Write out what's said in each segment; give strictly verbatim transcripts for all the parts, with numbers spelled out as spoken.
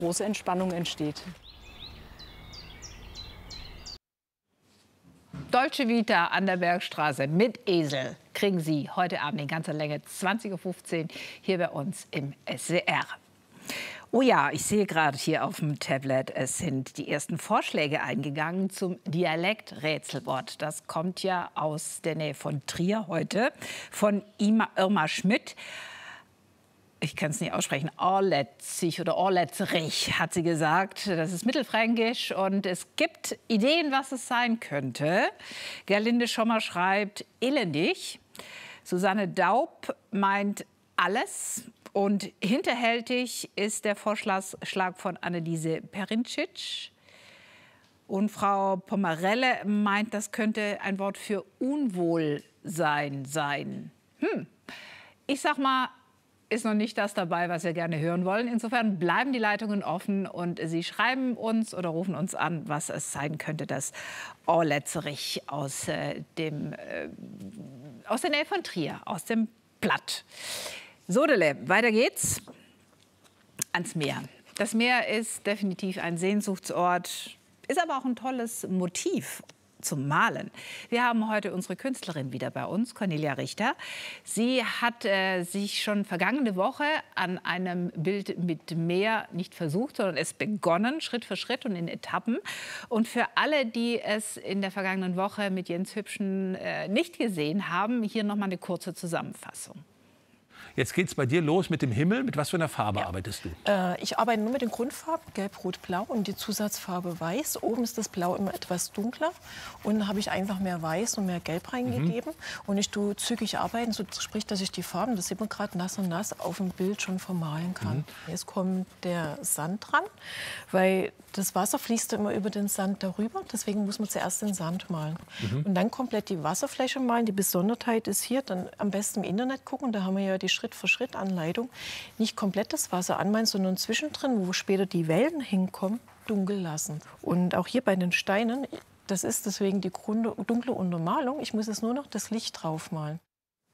große Entspannung entsteht. Dolce Vita an der Bergstraße mit Esel kriegen Sie heute Abend in ganzer Länge zwanzig Uhr fünfzehn hier bei uns im S W R. Oh ja, ich sehe gerade hier auf dem Tablet, es sind die ersten Vorschläge eingegangen zum Dialekträtselwort. Das kommt ja aus der Nähe von Trier heute, von Ima, Irma Schmidt. Ich kann es nicht aussprechen, Orletzig oder Orletzrich, hat sie gesagt. Das ist mittelfränkisch und es gibt Ideen, was es sein könnte. Gerlinde Schommer schreibt elendig. Susanne Daub meint alles. Und hinterhältig ist der Vorschlag von Anneliese Perincic. Und Frau Pomarelle meint, das könnte ein Wort für Unwohlsein sein. Hm. Ich sag mal, ist noch nicht das dabei, was wir gerne hören wollen. Insofern bleiben die Leitungen offen und Sie schreiben uns oder rufen uns an, was es sein könnte, das Orletzerich aus, äh, dem, äh, aus der Nähe von Trier, aus dem Platt. Sodele, weiter geht's ans Meer. Das Meer ist definitiv ein Sehnsuchtsort, ist aber auch ein tolles Motiv zum Malen. Wir haben heute unsere Künstlerin wieder bei uns, Cornelia Richter. Sie hat äh, sich schon vergangene Woche an einem Bild mit Meer nicht versucht, sondern es begonnen, Schritt für Schritt und in Etappen. Und für alle, die es in der vergangenen Woche mit Jens Hübschen äh, nicht gesehen haben, hier noch mal eine kurze Zusammenfassung. Jetzt geht's bei dir los mit dem Himmel. Mit was für einer Farbe ja. arbeitest du? Äh, ich arbeite nur mit den Grundfarben, gelb, rot, blau und die Zusatzfarbe weiß. Oben ist das Blau immer etwas dunkler und dann habe ich einfach mehr Weiß und mehr Gelb reingegeben. Mhm. Und ich tue zügig arbeiten, so sprich, dass ich die Farben, das sieht man gerade nass und nass, auf dem Bild schon vermalen kann. Mhm. Jetzt kommt der Sand dran, weil das Wasser fließt immer über den Sand darüber. Deswegen muss man zuerst den Sand malen. Mhm. Und dann komplett die Wasserfläche malen. Die Besonderheit ist hier, dann am besten im Internet gucken. Da haben wir ja die Schritt-für-Schritt-Anleitung. Nicht komplett das Wasser anmalen, sondern zwischendrin, wo später die Wellen hinkommen, dunkel lassen. Und auch hier bei den Steinen, das ist deswegen die dunkle Untermalung. Ich muss jetzt nur noch das Licht draufmalen.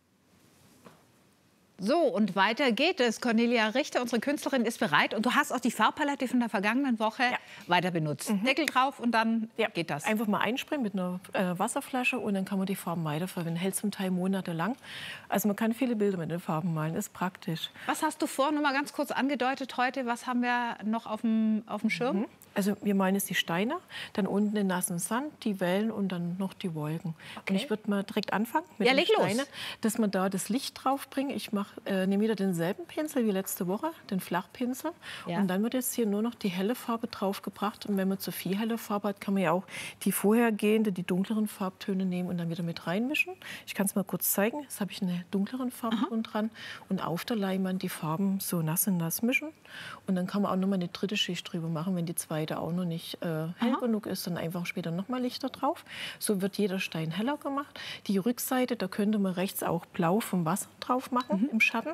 So, und weiter geht es. Cornelia Richter, unsere Künstlerin, ist bereit. Und du hast auch die Farbpalette von der vergangenen Woche ja. weiter benutzt. Mhm. Deckel drauf und dann ja. geht das. Einfach mal einsprayen mit einer äh, Wasserflasche und dann kann man die Farben weiterverwenden. Hält zum Teil monatelang. Also man kann viele Bilder mit den Farben malen, ist praktisch. Was hast du vor? Nur mal ganz kurz angedeutet heute. Was haben wir noch auf dem, auf dem Schirm? Mhm. Also wir malen jetzt die Steine, dann unten den nassen Sand, die Wellen und dann noch die Wolken. Okay. Und ich würde mal direkt anfangen mit ja, den Steinen, los. dass man da das Licht drauf bringt. Ich mach, äh, nehme wieder denselben Pinsel wie letzte Woche, den Flachpinsel. Ja. Und dann wird jetzt hier nur noch die helle Farbe drauf gebracht. Und wenn man zu viel helle Farbe hat, kann man ja auch die vorhergehende, die dunkleren Farbtöne nehmen und dann wieder mit reinmischen. Ich kann es mal kurz zeigen. Jetzt habe ich einen dunkleren Farbton dran. Und auf der Leinwand die Farben so nass und nass mischen. Und dann kann man auch noch mal eine dritte Schicht drüber machen, wenn die zweite auch noch nicht äh, hell Aha. genug ist, dann einfach später noch mal Lichter drauf. So wird jeder Stein heller gemacht. Die Rückseite, da könnte man rechts auch blau vom Wasser drauf machen, mhm. im Schatten.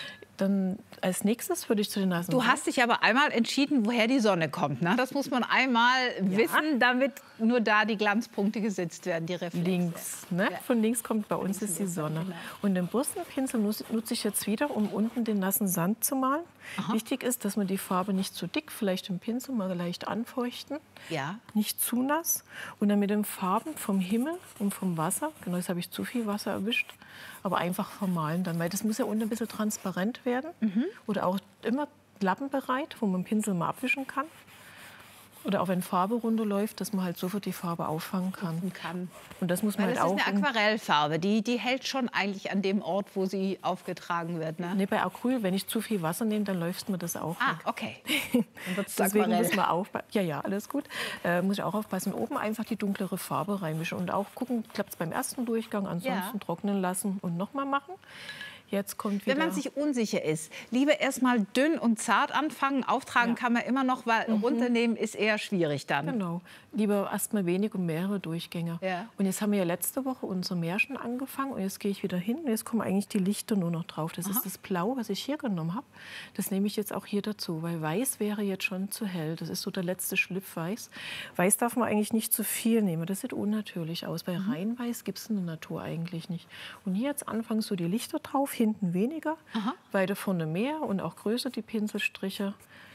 Dann als nächstes würde ich zu den Nasen. Du hast dich aber einmal entschieden, woher die Sonne kommt. Ne? Das muss man einmal ja. wissen, damit nur da die Glanzpunkte gesetzt werden, die Reflexe. Links, ne? Ja. Von links kommt bei uns ist die Sonne. Genau. Und den Bürstenpinsel nutze ich jetzt wieder, um unten den nassen Sand zu malen. Aha. Wichtig ist, dass man die Farbe nicht zu dick, vielleicht im Pinsel mal leicht anfeuchten. Ja. Nicht zu nass. Und dann mit den Farben vom Himmel und vom Wasser, genau, jetzt habe ich zu viel Wasser erwischt, aber einfach vermalen dann, weil das muss ja unten ein bisschen transparent werden. Mhm. Oder auch immer lappenbereit, wo man den Pinsel mal abwischen kann. Oder auch wenn Farbe runterläuft, dass man halt sofort die Farbe auffangen kann. kann. Und das muss man Weil halt auch. Das ist eine Aquarellfarbe, die, die hält schon eigentlich an dem Ort, wo sie aufgetragen wird. Ne? Nee, bei Acryl, wenn ich zu viel Wasser nehme, dann läuft mir das auch ah, weg. Okay. Dann wird's Deswegen muss man aufpassen. Ja, ja, alles gut. Äh, muss ich auch aufpassen. Oben einfach die dunklere Farbe reinmischen und auch gucken, klappt es beim ersten Durchgang, ansonsten ja. trocknen lassen und nochmal machen. Jetzt kommt wieder. Wenn man sich unsicher ist, lieber erst mal dünn und zart anfangen. Auftragen ja. kann man immer noch, weil mhm. runternehmen ist eher schwierig dann. Genau. Lieber erst mal wenig und mehrere Durchgänge. Ja. Und jetzt haben wir ja letzte Woche unsere Märchen angefangen und jetzt gehe ich wieder hin und jetzt kommen eigentlich die Lichter nur noch drauf. Das Aha. ist das Blau, was ich hier genommen habe. Das nehme ich jetzt auch hier dazu, weil Weiß wäre jetzt schon zu hell. Das ist so der letzte Schliff Weiß. Weiß darf man eigentlich nicht zu viel nehmen. Das sieht unnatürlich aus. Bei mhm. rein Weiß gibt es in der Natur eigentlich nicht. Und hier jetzt anfangen so die Lichter drauf, hinten weniger, Aha. weiter vorne mehr und auch größer die Pinselstriche.